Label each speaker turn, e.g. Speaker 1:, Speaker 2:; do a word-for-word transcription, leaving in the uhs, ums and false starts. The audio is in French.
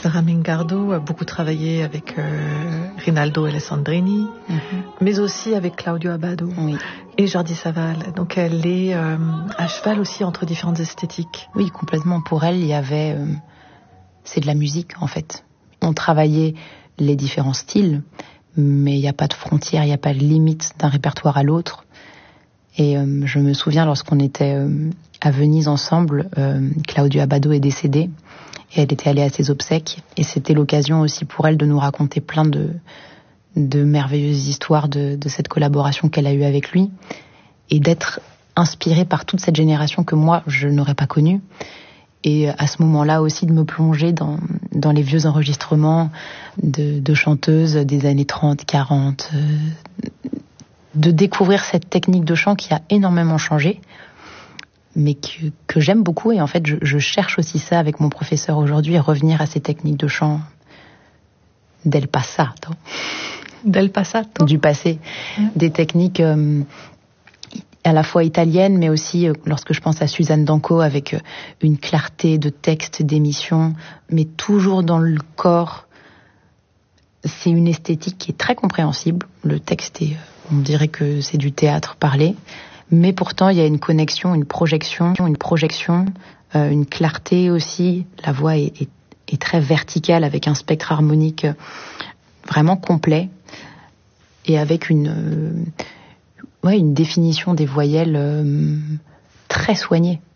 Speaker 1: Sara Mingardo a beaucoup travaillé avec euh, Rinaldo Alessandrini, mm-hmm. mais aussi avec Claudio Abbado
Speaker 2: oui.
Speaker 1: et Jordi Savall. Donc elle est euh, à cheval aussi entre différentes esthétiques.
Speaker 2: Oui, complètement. Pour elle, il y avait... Euh, c'est de la musique, en fait. On travaillait les différents styles, mais il n'y a pas de frontières, il n'y a pas de limite d'un répertoire à l'autre. Et euh, je me souviens, lorsqu'on était euh, à Venise ensemble, euh, Claudio Abbado est décédé. Et elle était allée à ses obsèques. Et c'était l'occasion aussi pour elle de nous raconter plein de, de merveilleuses histoires de, de cette collaboration qu'elle a eue avec lui. Et d'être inspirée par toute cette génération que moi, je n'aurais pas connue. Et à ce moment-là aussi de me plonger dans, dans les vieux enregistrements de, de chanteuses des années trente, quarante. Euh, de découvrir cette technique de chant qui a énormément changé. Mais que, que j'aime beaucoup, et en fait je, je cherche aussi ça avec mon professeur aujourd'hui, revenir à ces techniques de chant del passato.
Speaker 1: Del passato.
Speaker 2: Du passé. Mmh. Des techniques euh, à la fois italiennes, mais aussi euh, lorsque je pense à Suzanne Danco, avec euh, une clarté de texte, d'émission, mais toujours dans le corps. C'est une esthétique qui est très compréhensible. Le texte est, on dirait que c'est du théâtre parlé. Mais pourtant, il y a une connexion, une projection, une projection, euh, une clarté aussi. La voix est, est, est très verticale avec un spectre harmonique vraiment complet et avec une, euh, ouais, une définition des voyelles euh, très soignée.